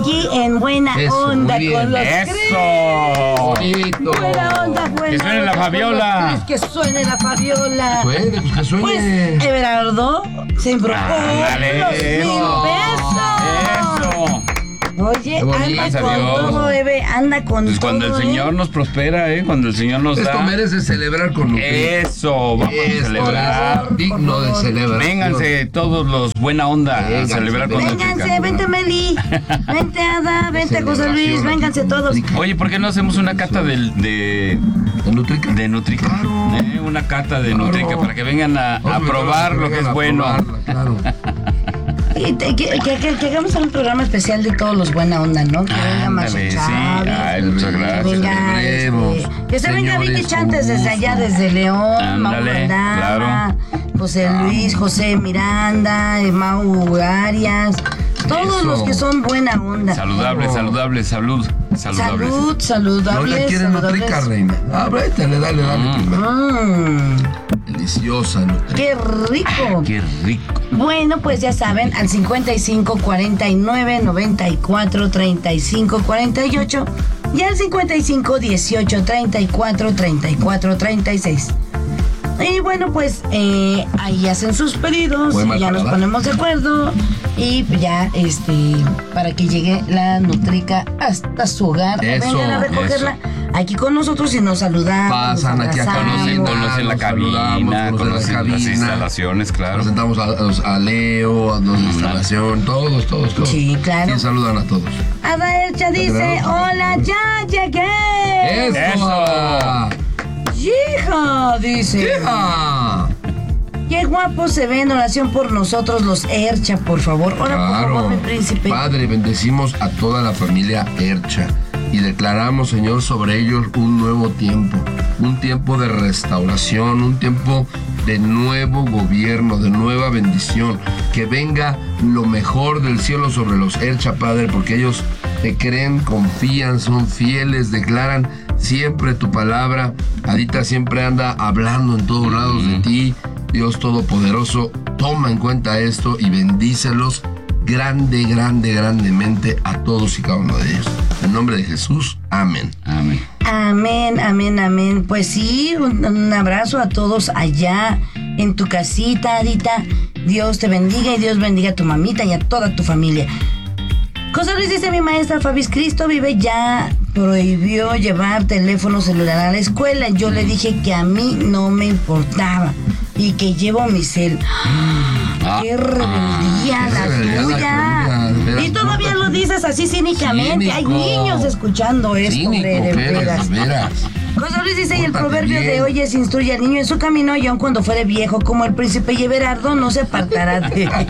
aquí en Buena Onda con los Cris. Buena onda, buena. Que suene la Fabiola. Que suene la Fabiola. Que suene. Pues Everardo se embrujó los 1,000 pesos. Eso. Oye, anda con todo, Eve, anda con pues todo. Cuando el Señor nos prospera, cuando el Señor nos da. Esto merece celebrar con Lupi. Eso, vamos a celebrar. Es digno de celebrar. Vénganse todos los buena onda a celebrar con Nutrica. Vénganse, vente Meli, vente Ada, vente José Luis, vénganse todos. Oye, ¿por qué no hacemos una cata de Nutrica? De Nutrica. Claro. Una cata de Nutrica para que vengan a probar lo que es bueno. Claro. Que hagamos un programa especial de todos los buena onda, ¿no? Que venga Macho Chávez. Muchas gracias. Que se venga Vicky Chantes desde allá, desde León, Mau Aldama, José Luis, José Miranda, Mau Arias, todos los que son buena onda. Saludable. Salud. No te quieren Nutrica, reina. Dale. Deliciosa Nutrica. ¡Qué rico! ¡Qué rico! Bueno, pues ya saben, al 55 49 94 35 48 y al 55 18 34 34 36. Y bueno, pues ahí hacen sus pedidos y ya nos ponemos de acuerdo y ya para que llegue la Nutrica hasta su hogar. Vengan a recogerla aquí con nosotros y nos saludamos. Pasan aquí a conocen la cabina, conocen las instalaciones, claro. Presentamos a Leo, a los de instalación, todos. Sí, claro. Y saludan a todos. Ada Elcha dice, hola, ya llegué. ¡Eso! ¡Hija! Dice. ¡Hija! ¡Qué guapo se ve en oración por nosotros los Ercha, por favor! Ora, por favor, mi príncipe. Padre, bendecimos a toda la familia Ercha y declaramos, Señor, sobre ellos un nuevo tiempo, un tiempo de restauración, un tiempo de nuevo gobierno, de nueva bendición, que venga lo mejor del cielo sobre los Ercha, Padre, porque ellos te creen, confían, son fieles, declaran siempre tu palabra. Adita siempre anda hablando en todos lados de ti. Dios Todopoderoso, toma en cuenta esto y bendícelos grandemente a todos y cada uno de ellos. En nombre de Jesús, amén. Amén. Pues sí, un abrazo a todos allá en tu casita, Adita. Dios te bendiga y Dios bendiga a tu mamita y a toda tu familia. José Luis dice, mi maestra Fabis Cristo vive ya prohibió llevar teléfono celular a la escuela. Yo le dije que a mí no me importaba y que llevo mi cel. ¡Qué rebeldía la tuya! Y todavía lo dices así cínicamente. Hay niños escuchando esto. Veras. José Luis dice, y el proverbio de hoy es instruye al niño en su camino y aun cuando fuere viejo como el príncipe y Everardo no se apartará de él.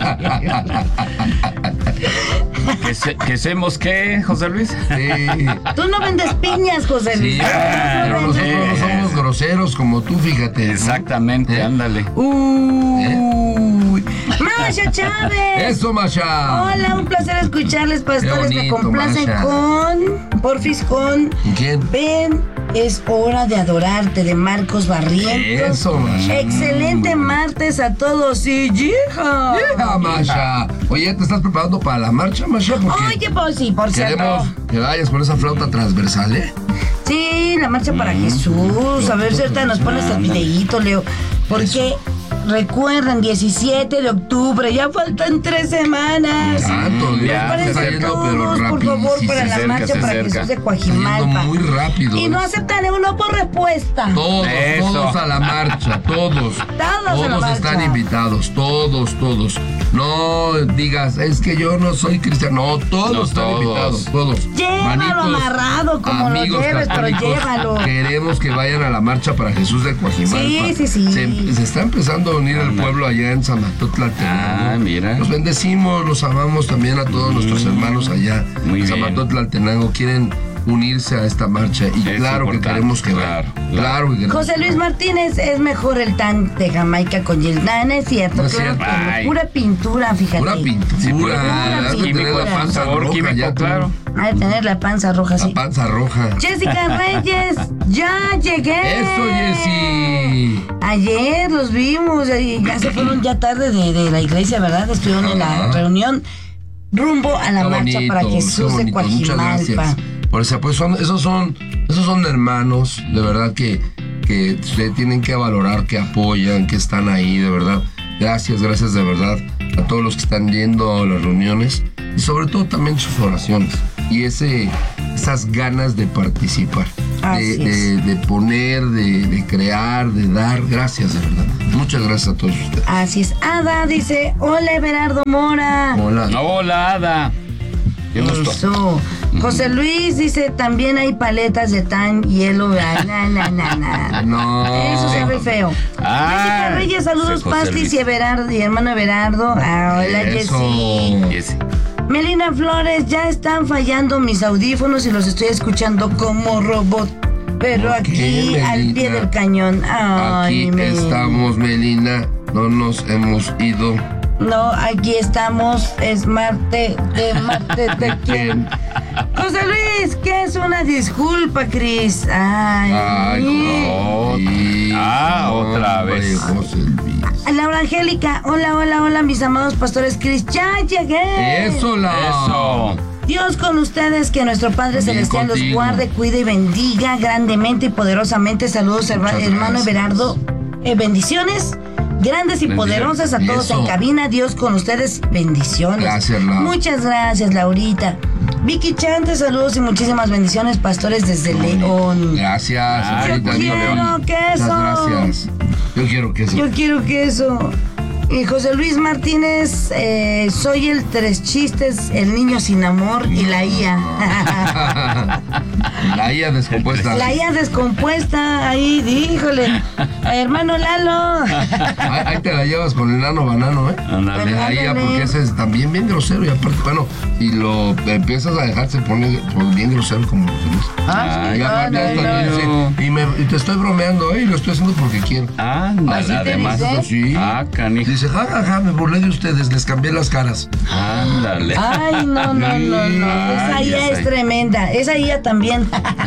¿Que hacemos qué, José Luis? Sí. Tú no vendes piñas, José Luis. Sí, pero nosotros no somos groseros como tú, fíjate. Exactamente, ándale. Masha Chávez. Eso, Masha. Hola, un placer escucharles, pastores. Me complacen Masha. con ¿Quién? Ven, es hora de adorarte, de Marcos Barrientos. Eso, Masha. Excelente martes a todos y hija. Masha. Oye, ¿te estás preparando para la marcha, Masha? Oye, pues sí, por cierto. Queremos que vayas con esa flauta transversal, ¿eh? Sí, la marcha para Jesús. A ver si ahorita nos pones el videíto, Leo. Porque recuerden, 17 de octubre, ya faltan 3 semanas. Santo Dios, ya está yendo, pero todos, por favor, para la marcha para Jesús de Coajimalpa. Muy rápido. Y no aceptan uno por respuesta. Todos a la marcha, todos. Todos están invitados, todos. No digas, es que yo no soy cristiano. No, todos están invitados, todos. Llévalo amarrado como lo lleves, pero llévalo. Queremos que vayan a la marcha para Jesús de Coajimalpa. Sí. Se está empezando a unir el pueblo allá en Zamatotla. Mira. Los bendecimos, los amamos también a todos nuestros hermanos allá en Zamatotla. Quieren unirse a esta marcha y claro que queremos que vayan. Claro que queremos. José Luis Martínez, es mejor el tan de Jamaica con Gildan, es cierto. Pura pintura, fíjate. Pura pintura. Químico, sabor químico, claro. Hay que tener la panza roja, sí. La panza roja. Jessica Reyes, ya llegué. Eso, Jessy. Ayer los vimos y ya se fueron ya tarde de la iglesia, ¿verdad? Estuvieron en la reunión. rumbo a la Qué marcha bonito, para qué Jesús de bonito, muchas Coajimalpa. gracias. Por eso, pues esos son hermanos, de verdad que se tienen que valorar, que apoyan, que están ahí, de verdad. Gracias de verdad a todos los que están yendo a las reuniones y sobre todo también sus oraciones y esas ganas de participar, de poner, de crear, de dar. Gracias, de verdad. Muchas gracias a todos ustedes. Así es. Ada dice, hola Everardo Mora. Hola, Ada. Qué gusto. Eso. José Luis dice, también hay paletas de tan hielo. No. Eso se ve feo. Jessica Reyes, saludos Pastis y Everardo y hermano Everardo. Hola Jessy. Melina Flores, ya están fallando mis audífonos y los estoy escuchando como robot. Pero aquí Melina, al pie del cañón. Ay, aquí estamos, Melina. No nos hemos ido. No, aquí estamos. Es Marte. ¿De quién? José Luis, ¿qué es una disculpa, Cris? Otra vez. José Luis. Laura Angélica, hola, mis amados pastores Cris. Ya llegué. Eso. Dios con ustedes, que nuestro Padre Celestial los guarde, cuide y bendiga grandemente y poderosamente. Saludos, hermano Everardo. Bendiciones grandes y poderosas a todos en cabina. Dios con ustedes. Bendiciones. Gracias, Laura. Muchas gracias, Laurita. Vicky Chante, saludos y muchísimas bendiciones, pastores desde León. Gracias. Yo quiero queso. Gracias. Yo quiero queso. Y José Luis Martínez, soy el Tres Chistes, el niño sin amor y la IA. La IA descompuesta. La IA descompuesta, ahí, díjole. Hermano Lalo. Ahí te la llevas con el nano banano, ¿eh? La IA, porque ese es también bien grosero y aparte, bueno, y lo empiezas a dejar, se pone bien grosero como los demás. Y te estoy bromeando, y lo estoy haciendo porque quiero. Además. Sí. Canijo. Dice, jajaja, me burlé de ustedes, les cambié las caras. Ándale. Ay, no. Esa IA es tremenda. Esa IA también.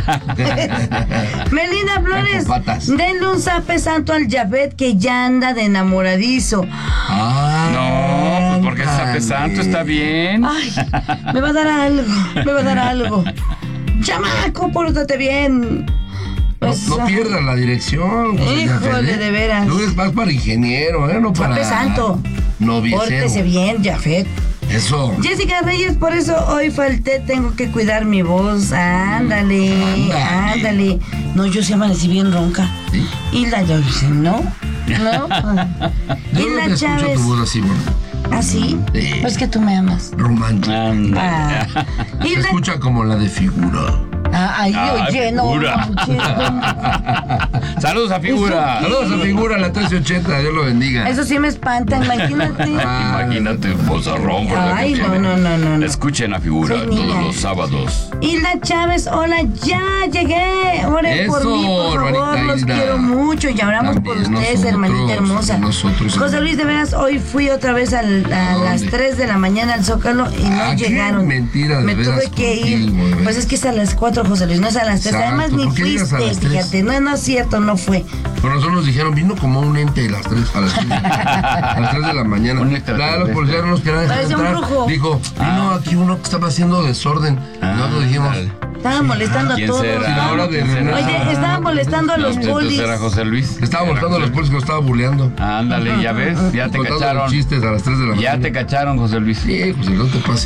Melina Flores, denle un zape santo al Yabet que ya anda de enamoradizo. No, pues porque zape santo está bien. Ay, me va a dar algo. Chamaco, pórtate bien. Pues, no pierdas la dirección. Híjole, de veras. Tú eres más para ingeniero, no para... Zape santo. Noviecero. Pórtese bien, Jafet. Eso. Jessica Reyes, por eso hoy falté, tengo que cuidar mi voz. Ándale. No, yo sí amanecí bien ronca. ¿Sí? Y la yo dice, ¿no? Yo no te escucho tu voz así, bueno. ¿Ah, sí? Sí. Pues que tú me amas. Romántica. Se escucha como la de Figura. Oye, no manches. Saludos a Figura. Saludos a Figura, la 1380, Dios lo bendiga. Eso sí me espanta, imagínate. Imagínate, vozarrón. Ay, no. Escuchen a Figura todos los sábados. Hilda Chávez, hola, ya llegué. Oren por mí, por favor, los quiero mucho. Y oramos por ustedes, hermanita hermosa. José Luis, de veras, hoy fui otra vez a las 3 de la mañana al Zócalo y no llegaron. Mentira, de me veras, tuve que ir. Pues es que es a las 4, José Luis, no es a las 3. Además, ni fuiste, fíjate. No es cierto, no fue. Pero nosotros nos dijeron, vino como un ente a las 3 de la mañana. Claro, los policías no nos querían dejar entrar. Dijo, vino aquí uno que estaba haciendo desorden. Nosotros dijimos... Estaba molestando a todos. Oye, estaba molestando a los polis. ¿Era José Luis? Estaba molestando a los polis que lo estaba bulleando. Ándale, ya ves, ya te cacharon. Chistes a las 3 de la mañana. Ya te cacharon, José Luis. Sí, pues no te pase.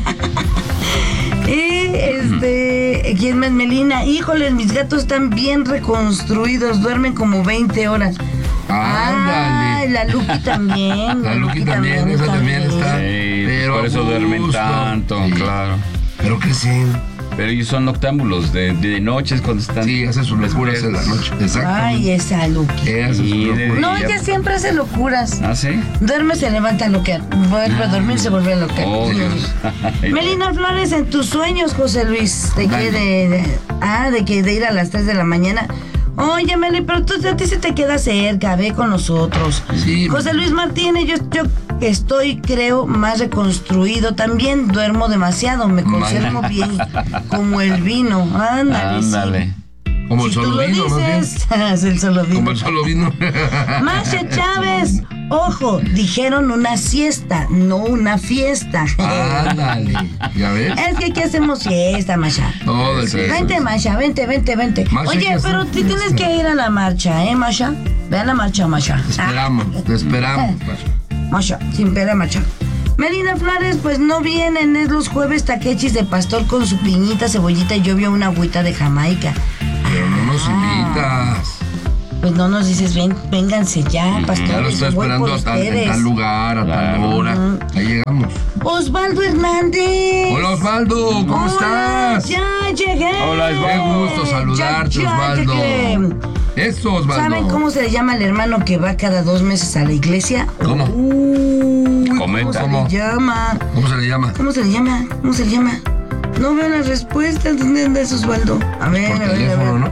¿Quién más? Melina, híjole, mis gatos están bien reconstruidos, duermen como 20 horas. Ándale. La Luqui también. La Luqui también, esa también está. Sí, pero por eso duermen tanto, sí. Claro. Pero crecen. Pero ellos son noctámbulos, de noches cuando están... Sí, hace sus locuras en la noche. Exacto. Ay, esa Luqui. No, ella siempre hace locuras. ¿Ah, sí? Duerme, se levanta a loquear. Vuelve a dormir, se vuelve a loquear. Oh, Dios. Melina Flores, en tus sueños, José Luis, de ir a las 3 de la mañana. Oye, Meli, pero a ti se te queda cerca, ve con nosotros. Sí. José Luis Martínez, yo estoy, creo, más reconstruido. También duermo demasiado, me conservo bien, como el vino. Ándale. Sí. Como el solo vino, ¿no? El solo vino. Como el solo vino. Masha Chávez, Ojo, dijeron una siesta, no una fiesta. Ándale, ¿ya ves? Es que aquí hacemos fiesta, Masha. Todo el tiempo. Vente, Masha, vente. Masha, Oye, pero tú tienes que ir a la marcha, Masha? Ve a la marcha, Masha. Te esperamos, Masha. Masha, sin pena, Masha. Melina Flores, pues no vienen, es los jueves taquechis de pastor con su piñita, cebollita y yo vi una agüita de Jamaica. Pero no nos invitas. Pues no nos dices, vénganse ya, pastor. Ya lo estoy esperando en tal lugar, a tal hora. Ahí llegamos. Osvaldo Hernández. Hola, Osvaldo, ¿cómo estás? Ya llegué. Hola, Osvaldo. Qué gusto saludarte, Osvaldo. llegué. Eso, Osvaldo. ¿Saben cómo se le llama al hermano que va cada 2 meses a la iglesia? ¿Cómo? ¿Cómo se ¿Cómo? le llama? ¿Cómo se le llama? ¿Cómo se le llama? ¿Cómo se le llama? No veo las respuestas. ¿Dónde anda eso, Osvaldo? A ver, Por a ver, teléfono, a ver. ¿no?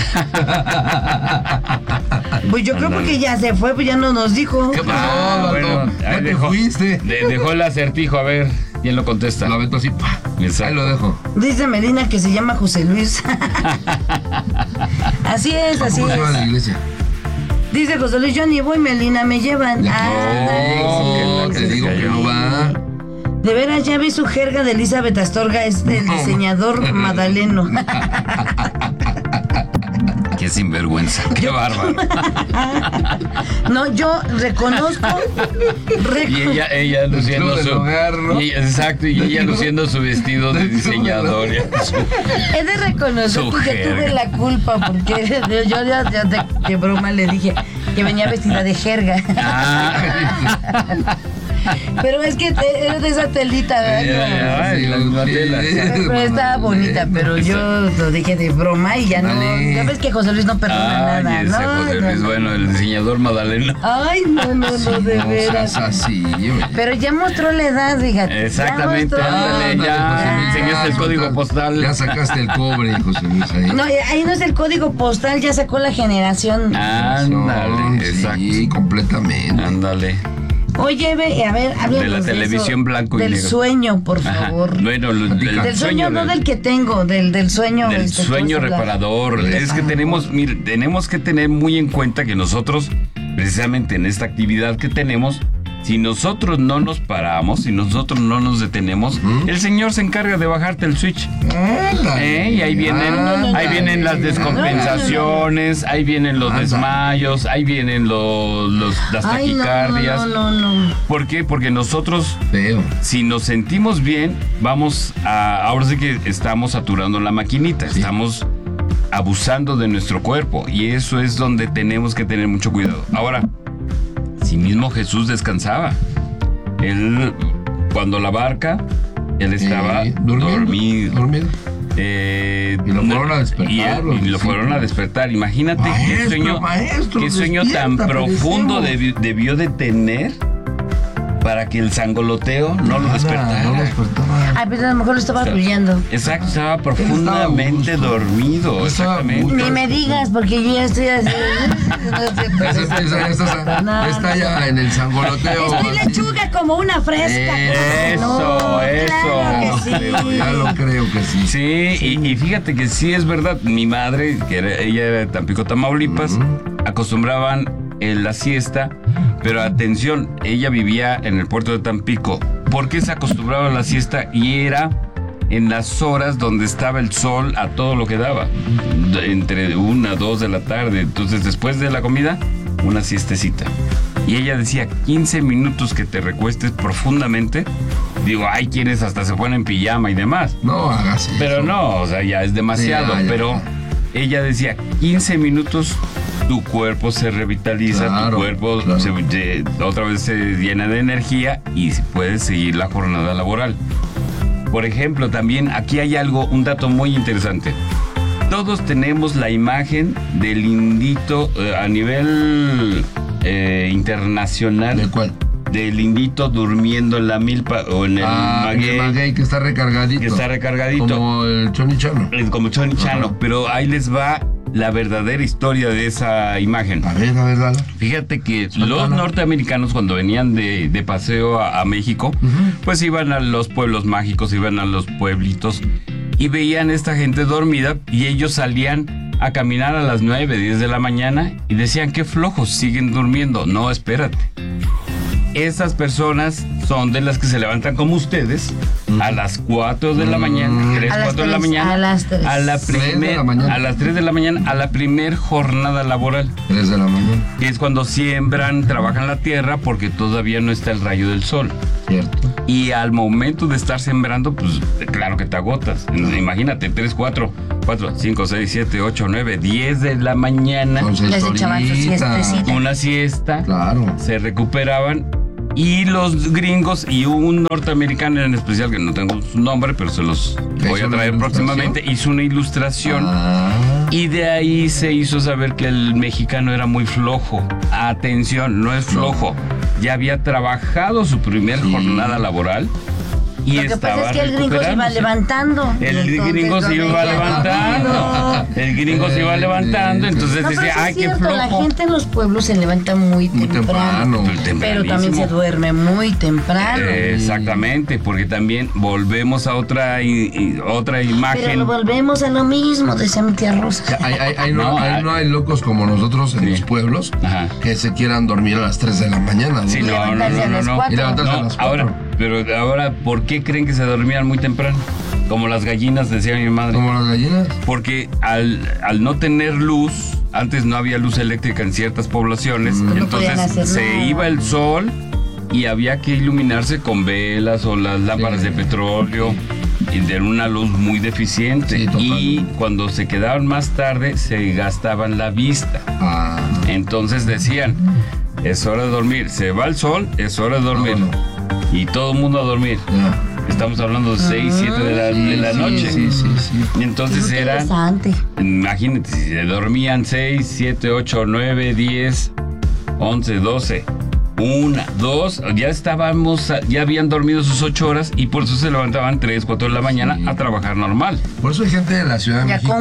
Pues yo creo porque ya se fue, pues ya no nos dijo. ¿Qué pasó, Osvaldo? Ya te fuiste. Dejó el acertijo, a ver, ¿quién lo contesta? Lo aventó así, ¡pah! Ahí lo dejo. Dice Melina que se llama José Luis. Así es, así ¿Cómo se va a la es. iglesia? Dice José Luis, yo ni voy, Melina, me llevan. Te digo que no va. De veras, ya vi su jerga de Elizabeth Astorga, es del diseñador Madaleno. Qué sinvergüenza, qué bárbaro. No, yo reconozco. Y ella luciendo del su hogar, ¿no? Exacto, y ella luciendo su vestido de diseñador. He de reconocer Su que jerga. tuve la culpa, porque yo ya de broma le dije que venía vestida de jerga. Pero es que era de esa telita, ¿verdad? Ay, la misma tela. Pero estaba bonita, pero yo lo dije de broma y ya no. Dale. Ya ves que José Luis no perdona nada, Ay, ese ¿no? José Luis, No. bueno, el diseñador Madaleno. Ay, no, de No veras. seas así, oye. Pero ya mostró la edad, fíjate. Exactamente, Ya mostró la ándale, edad. ya. José Luis, enseñaste el código postal. Ya sacaste el cobre, José Luis, ahí. No, ahí no es el código postal, ya sacó la generación. Ándale, exacto. Sí, completamente. Ándale. Oye, ve, a ver, háblanos De la televisión eso. blanco y del negro. sueño, por Ajá. favor. Bueno, Del sueño, no del que tengo, del sueño. del este, sueño ¿cómo se habla? reparador. Es que tenemos que tener muy en cuenta que nosotros, precisamente en esta actividad que tenemos, si nosotros no nos paramos, si nosotros no nos detenemos, el Señor se encarga de bajarte el switch. Y ahí vienen las descompensaciones, ahí vienen los desmayos, ahí vienen las Ay, taquicardias. no. ¿Por qué? Porque nosotros, Feo. si nos sentimos bien, ahora sí que estamos saturando la maquinita, estamos abusando de nuestro cuerpo y eso es donde tenemos que tener mucho cuidado. Ahora, si mismo Jesús descansaba, él cuando la barca, él estaba dormido. Y lo fueron a despertar. Y lo fueron a despertar. Imagínate qué sueño tan profundo debió de tener para que el sangoloteo no lo despertara. Ay, pero a lo mejor lo estaba arrullando. Exacto, estaba profundamente dormido. Exactamente. Ni me digas, porque yo ya estoy así. Está ya en el sangoloteo. Estoy lechuga como una fresca. Eso. Claro que sí. Ya lo creo que sí. Sí, y fíjate que sí es verdad. Mi madre, ella era de Tampico, Tamaulipas, acostumbraban la siesta, pero atención, ella vivía en el puerto de Tampico. ¿Por qué se acostumbraba a la siesta? Y era en las horas donde estaba el sol a todo lo que daba, entre 1 a 2 de la tarde. Entonces, después de la comida, una siestecita. Y ella decía, 15 minutos que te recuestes profundamente. Digo, hay quienes hasta se ponen en pijama y demás. No hagas eso. Pero no, o sea, ya es demasiado. Ya. Pero ella decía, 15 minutos, tu cuerpo se revitaliza, Claro, tu cuerpo otra vez se llena de energía y puedes seguir la jornada laboral. Por ejemplo, también aquí hay un dato muy interesante. Todos tenemos la imagen del indito a nivel internacional. ¿De cuál? Del indito durmiendo en la milpa o en el maguey. Que está recargadito. Como el Choni Chano. Como Choni Chano. Pero ahí les va la verdadera historia de esa imagen. A ver, dale. Fíjate que los norteamericanos cuando venían de paseo a México, pues iban a los pueblos mágicos, iban a los pueblitos y veían a esta gente dormida y ellos salían a caminar a las 9, 10 de la mañana y decían, qué flojos, siguen durmiendo. No, espérate. esas personas son de las que se levantan como ustedes a las 4 de la mañana, 3, 4 de la mañana, a las 3. a las 3 de la mañana, a la primer jornada laboral. 3 de la mañana. Que es cuando siembran, trabajan la tierra porque todavía no está el rayo del sol. Cierto. Y al momento de estar sembrando, pues claro que te agotas. Imagínate, 3, 4, 5, 6, 7, 8, 9, 10 de la mañana. Entonces, Les echaban su siestecita. Una siesta. Claro. Se recuperaban. Y los gringos y un norteamericano en especial, que no tengo su nombre, pero se los voy a traer próximamente, hizo una ilustración. Y de ahí se hizo saber que el mexicano era muy flojo. Atención, no es flojo. Ya había trabajado su primer jornada laboral. Y Lo que estaba pasa es que el gringo se iba levantando. El gringo se iba levantando. El gringo se iba levantando. Entonces No, pero decía, sí es ay, qué cierto, flojo. la gente en los pueblos se levanta muy temprano. Pero también se duerme muy temprano. Exactamente, porque también volvemos a otra imagen. Pero volvemos a lo mismo, decía mi tía Rosa. No hay locos como nosotros en los pueblos que se quieran dormir a las 3 de la mañana. Sí, no. Y levantarse a las 4. Ahora, ¿por qué creen que se dormían muy temprano? Como las gallinas, decía mi madre. ¿Como las gallinas? Porque al no tener luz, antes no había luz eléctrica en ciertas poblaciones, entonces se iba el sol y había que iluminarse con velas o las lámparas de petróleo y de una luz muy deficiente. Sí, y cuando se quedaban más tarde, se gastaban la vista. Entonces decían, es hora de dormir. Se va el sol, es hora de dormir. Y todo el mundo a dormir. Estamos hablando de 6, 7 de la noche. Sí. Y entonces era, imagínate, si se dormían 6, 7, 8, 9, 10, 11, 12, 1, 2, ya habían dormido sus 8 horas y por eso se levantaban 3, 4 de la mañana a trabajar normal. Por eso hay gente de la Ciudad de México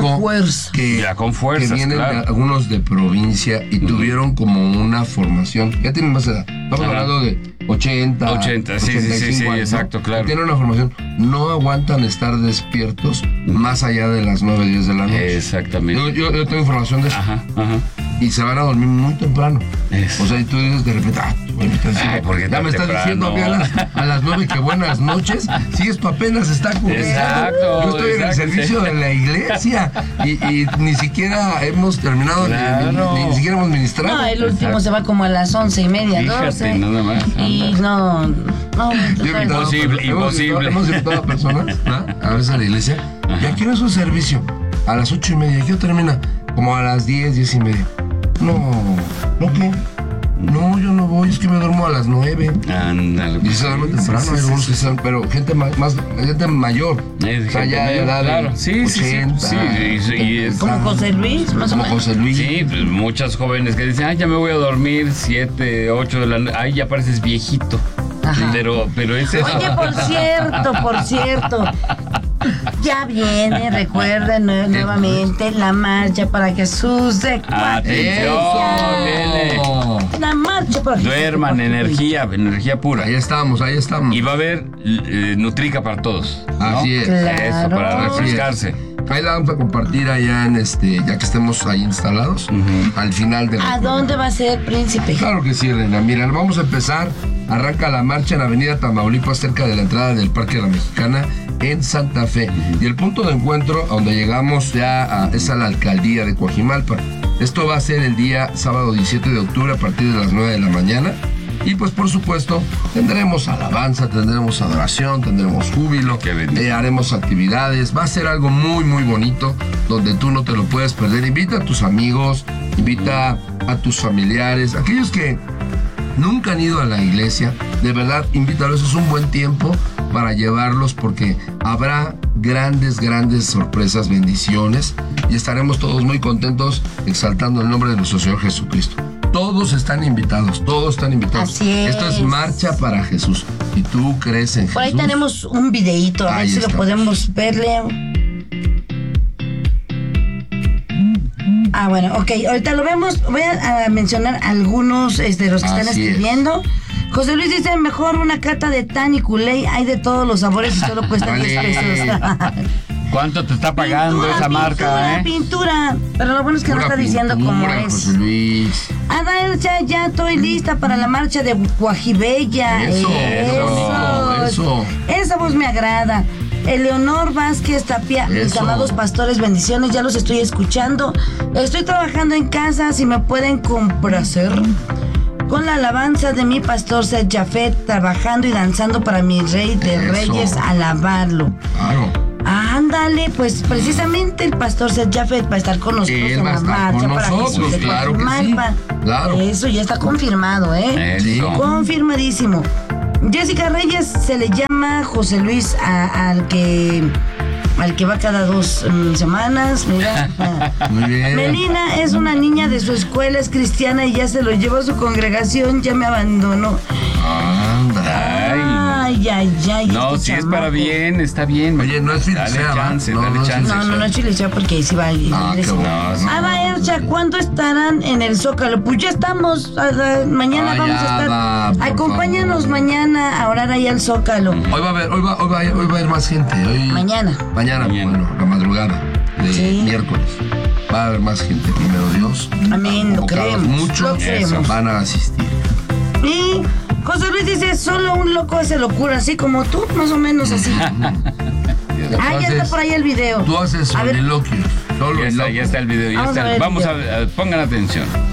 con fuerza. que vienen algunos de provincia y tuvieron como una formación. Ya tienen más edad. Estamos hablando de 80, 85 años, exacto, ¿no? claro. Tienen una formación. No aguantan estar despiertos más allá de las 9, 10 de la noche. Exactamente. Yo tengo información de eso. Y se van a dormir muy temprano. O sea, y tú dices de repente, porque ya me estás diciendo a las 9 que buenas noches. Si esto apenas está ocurriendo. Exacto. Yo estoy en el servicio de la iglesia y ni siquiera hemos terminado, ni siquiera hemos ministrado. No, el último se va como a las 11:30, 12. Fíjate, nada más. Y no. Imposible. Hemos invitado a personas a veces a la iglesia. ¿Y a qué hora es un servicio? A las 8:30. ¿Y qué termina? Como a las 10, 10:30. ¿No qué? No, yo no voy, es que me duermo a las 9. Ándale. Y se duerme temprano, hay algunos que están, pero gente gente mayor. O sea, ya de edad de 80. Sí. Como José Luis, más o menos. Como José Luis. Sí, pues muchas jóvenes que dicen, ya me voy a dormir 7, 8 de la noche. Ay, ya pareces viejito. Pero ese... Oye, por cierto. Ya viene, recuerden nuevamente la marcha para Jesús de ¡Atención! La marcha para Jesús. Duerman, energía pura. Ahí estamos. Y va a haber Nutrica para todos, ¿no? Así es. Eso, para refrescarse. Ahí la vamos a compartir allá ya que estemos ahí instalados, al final de la... ¿A dónde va a ser, príncipe? Claro que sí, Reina. Mira, vamos a empezar. Arranca la marcha en la avenida Tamaulipas, cerca de la entrada del Parque de la Mexicana, en Santa Fe. Y el punto de encuentro, a donde llegamos ya, es a la alcaldía de Coajimalpa. Esto va a ser el día sábado 17 de octubre a partir de las 9 de la mañana. Y pues por supuesto tendremos alabanza, tendremos adoración, tendremos júbilo, haremos actividades. Va a ser algo muy muy bonito donde tú no te lo puedes perder. Invita a tus amigos, invita a tus familiares, aquellos que nunca han ido a la iglesia, de verdad invítalos. Es un buen tiempo para llevarlos porque habrá grandes sorpresas, bendiciones, y estaremos todos muy contentos exaltando el nombre de nuestro Señor Jesucristo. Todos están invitados. Así es. Esto es marcha para Jesús. Y tú crees en Jesús. Por ahí tenemos un videíto, a ver si lo podemos verle. Bueno, ok, ahorita lo vemos. Voy a mencionar algunos de los que están escribiendo. José Luis dice, mejor una cata de Tan y Culey, hay de todos los sabores y solo cuesta 10 pesos. ¿Cuánto te está pagando esa marca, Pintura. Pero lo bueno es que no está diciendo cómo es. José Luis. Ada Ercha, ya estoy lista para la marcha de Guajibella. Eso. Esa voz me agrada. Eleonor Vázquez Tapia, mis amados pastores, bendiciones, ya los estoy escuchando. Estoy trabajando en casa, si me pueden complacer con la alabanza de mi pastor Seth Jafet, trabajando y danzando para mi rey de reyes, alabarlo. Claro. Ándale, pues precisamente el pastor Seth Jafet va a estar con nosotros en la marcha para nosotros, claro que sí. Claro. Eso ya está confirmado, Sí. Confirmadísimo. Jessica Reyes se le llama José Luis al que va cada 2 semanas, mira. Muy bien. Melina es una niña de su escuela, es cristiana y ya se lo llevó a su congregación, ya me abandonó. Ay. No, si es para bien, está bien. Oye, no es filichea. Dale chance. No es filichea porque ahí sí va a ir. Ada Ercha, ¿cuándo estarán en el Zócalo? Pues ya estamos, mañana vamos a estar. Acompáñanos mañana a orar ahí al Zócalo. Hoy va a haber más gente. Mañana, bueno, la madrugada de miércoles. Va a haber más gente, primero Dios. Amén, lo creemos. Muchos van a asistir. Y José Luis dice, solo un loco hace locura, así como tú, más o menos así. Ya está por ahí el video. Tú haces soliloquios. Ya está el video. Vamos a ver, pongan atención.